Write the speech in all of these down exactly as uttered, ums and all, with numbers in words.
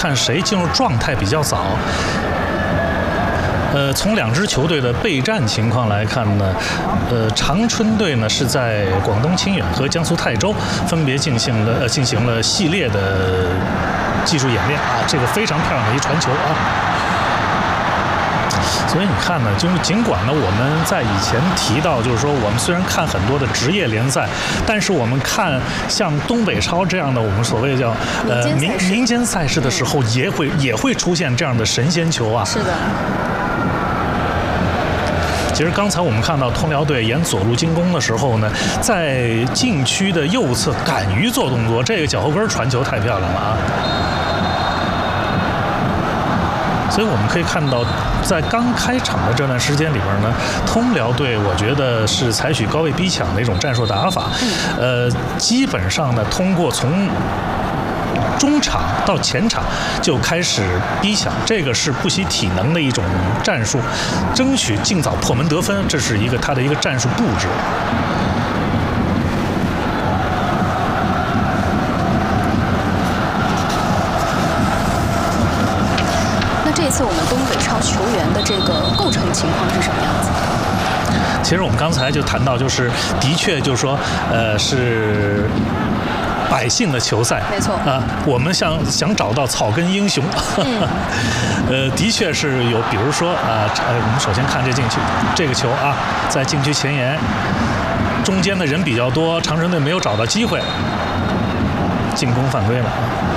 看谁进入状态比较早。呃，从两支球队的备战情况来看呢，呃，长春队呢是在广东清远和江苏泰州分别进行了呃进行了系列的技术演练啊，这个非常漂亮的一传球啊。所以你看呢，就是尽管呢我们在以前提到，就是说我们虽然看很多的职业联赛，但是我们看像东北超这样的我们所谓叫呃民民间赛事的时候，也会也会出现这样的神仙球啊。 是的。 其实刚才我们看到通辽队沿左路进攻的时候呢，在禁区的右侧敢于做动作，这个脚后跟传球太漂亮了啊！所以我们可以看到，在刚开场的这段时间里边呢，通辽队我觉得是采取高位逼抢的一种战术打法，呃，基本上呢通过从中场到前场就开始逼抢，这个是不惜体能的一种战术，争取尽早破门得分，这是一个他的一个战术布置。 那这一次我们东北超球员的这个构成情况是什么样子？ 其实我们刚才就谈到，就是的确就是说，呃，是百姓的球赛， 没错啊，我们想想找到草根英雄，嗯、呃，的确是有，比如说啊，呃，我们首先看这禁区，这个球啊，在禁区前沿，中间的人比较多，长春队没有找到机会，进攻犯规了啊。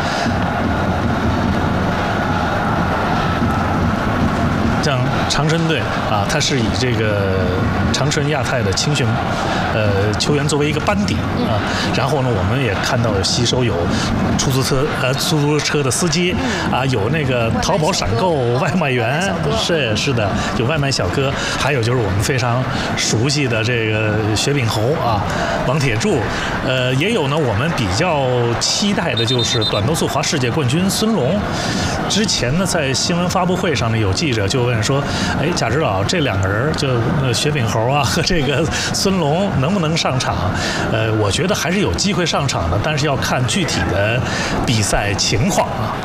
像长春队啊，它是以这个长春亚泰的青训呃球员作为一个班底啊，然后呢，我们也看到吸收有出租车呃出租车的司机啊，有那个淘宝闪购外卖员，是是的，有外卖小哥，还有就是我们非常熟悉的这个雪饼猴啊，王铁柱，呃，也有呢，我们比较期待的就是短道速滑世界冠军孙龙。之前呢，在新闻发布会上呢，有记者就问说，哎，贾指导，这两个人就呃雪饼猴啊和这个孙龙能不能上场？呃，我觉得还是有机会上场的，但是要看具体的比赛情况啊。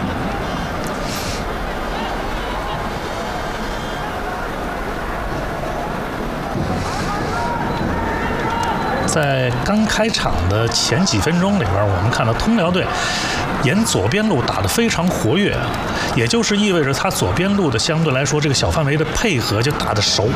在刚开场的前几分钟里边，我们看到通辽队沿左边路打得非常活跃，也就是意味着他左边路的相对来说这个小范围的配合就打得熟。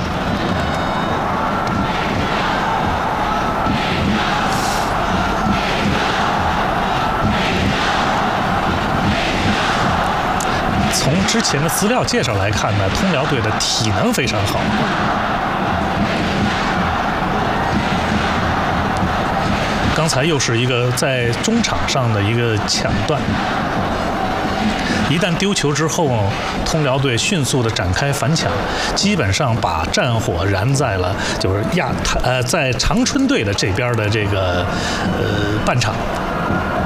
从之前的资料介绍来看呢，通辽队的体能非常好。刚才又是一个在中场上的一个抢断，一旦丢球之后，通辽队迅速的展开反抢，基本上把战火燃在了就是亚呃在长春队的这边的这个呃半场。